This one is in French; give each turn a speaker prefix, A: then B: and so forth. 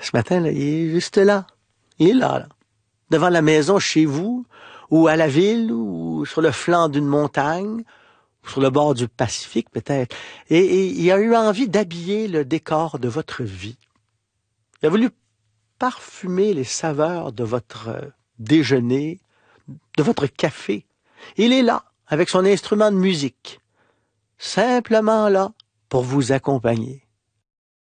A: Ce matin, là, il est juste là. Il est là. Devant la maison, chez vous, ou à la ville, ou sur le flanc d'une montagne, ou sur le bord du Pacifique peut-être. Et il a eu envie d'habiller le décor de votre vie. Il a voulu parfumer les saveurs de votre déjeuner, de votre café. Il est là, avec son instrument de musique, simplement là pour vous accompagner.